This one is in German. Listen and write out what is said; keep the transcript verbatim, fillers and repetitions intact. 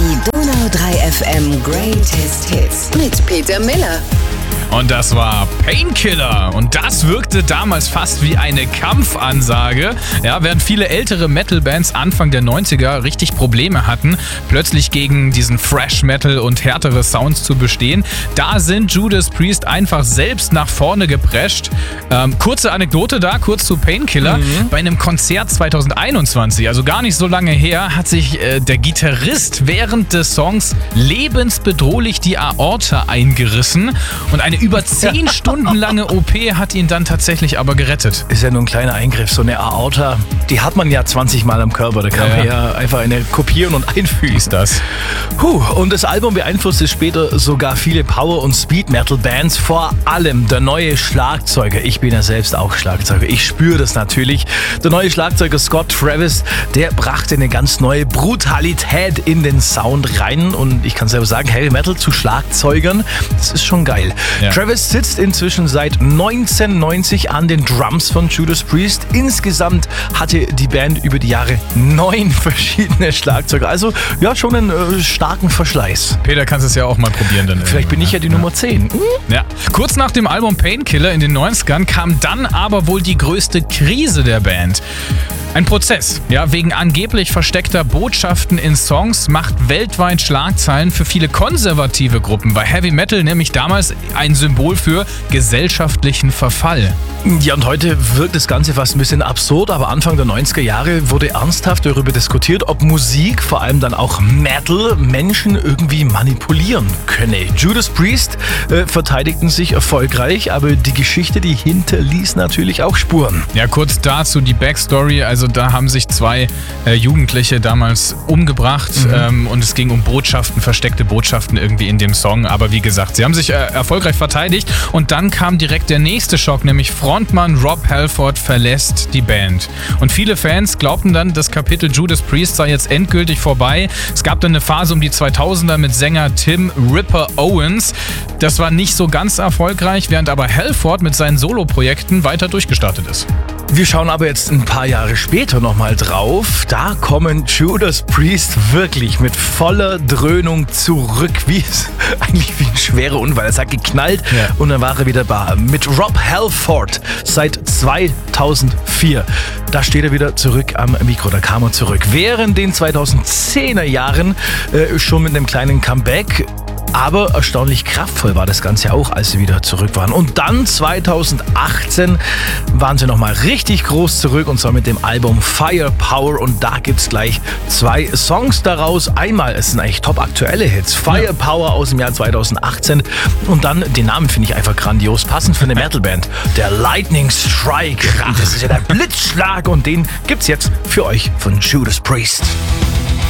Die Donau drei F M Greatest Hits mit Peter Miller. Und das war Painkiller. Und das wirkte damals fast wie eine Kampfansage. Ja, während viele ältere Metal-Bands Anfang der neunziger richtig Probleme hatten, plötzlich gegen diesen Thrash-Metal und härtere Sounds zu bestehen, da sind Judas Priest einfach selbst nach vorne geprescht. Ähm, kurze Anekdote da, kurz zu Painkiller. Mhm. Bei einem Konzert zwanzig einundzwanzig, also gar nicht so lange her, hat sich äh, der Gitarrist während des Songs lebensbedrohlich die Aorta eingerissen. Und eine über zehn Stunden lange O P hat ihn dann tatsächlich aber gerettet. Ist ja nur ein kleiner Eingriff. So eine Aorta, die hat man ja zwanzig Mal am Körper. Da kann ja, man ja einfach eine kopieren und einfügen. Ist das. Puh, und das Album beeinflusste später sogar viele Power- und Speed-Metal-Bands. Vor allem der neue Schlagzeuger. Ich bin ja selbst auch Schlagzeuger. Ich spüre das natürlich. Der neue Schlagzeuger Scott Travis, der brachte eine ganz neue Brutalität in den Sound rein. Und ich kann selber sagen, Heavy Metal zu Schlagzeugern, das ist schon geil. Ja. Travis sitzt inzwischen seit neunzehnhundertneunzig an den Drums von Judas Priest. Insgesamt hatte die Band über die Jahre neun verschiedene Schlagzeuger. Also ja, schon einen äh, starken Verschleiß. Peter, kannst es ja auch mal probieren. Dann Vielleicht bin ich ja die ja. Nummer zehn. Hm? Ja. Kurz nach dem Album Painkiller in den neunzigern kam dann aber wohl die größte Krise der Band. Ein Prozess, ja, wegen angeblich versteckter Botschaften in Songs macht weltweit Schlagzeilen für viele konservative Gruppen, weil Heavy Metal nämlich damals ein Symbol für gesellschaftlichen Verfall. Ja, und heute wirkt das Ganze fast ein bisschen absurd, aber Anfang der neunziger Jahre wurde ernsthaft darüber diskutiert, ob Musik, vor allem dann auch Metal, Menschen irgendwie manipulieren könne. Judas Priest äh, verteidigten sich erfolgreich, aber die Geschichte, die hinterließ natürlich auch Spuren. Ja, kurz dazu die Backstory, also da haben sich zwei äh, Jugendliche damals umgebracht mhm. ähm, und es ging um Botschaften, versteckte Botschaften irgendwie in dem Song, aber wie gesagt, sie haben sich äh, erfolgreich verteidigt und dann kam direkt der nächste Schock, nämlich Frontmann Rob Halford verlässt die Band. Und viele Fans glaubten dann, das Kapitel Judas Priest sei jetzt endgültig vorbei. Es gab dann eine Phase um die zweitausender mit Sänger Tim Ripper Owens. Das war nicht so ganz erfolgreich, während aber Halford mit seinen Soloprojekten weiter durchgestartet ist. Wir schauen aber jetzt ein paar Jahre später nochmal drauf. Da kommen Judas Priest wirklich mit voller Dröhnung zurück. Wie es eigentlich wie ein schwerer Unfall. Es hat geknallt ja. und dann war er wieder da. Mit Rob Halford seit zweitausendvier. Da steht er wieder zurück am Mikro. Da kam er zurück. Während den zweitausendzehner Jahren äh, schon mit einem kleinen Comeback. Aber erstaunlich kraftvoll war das Ganze auch, als sie wieder zurück waren. Und dann zweitausendachtzehn waren sie nochmal richtig groß zurück und zwar mit dem Album Firepower. Und da gibt es gleich zwei Songs daraus. Einmal, es sind eigentlich top aktuelle Hits. Firepower aus dem Jahr zweitausendachtzehn und dann, den Namen finde ich einfach grandios, passend für eine Metalband. Der Lightning Strike. Das ist ja der Blitzschlag und den gibt's jetzt für euch von Judas Priest.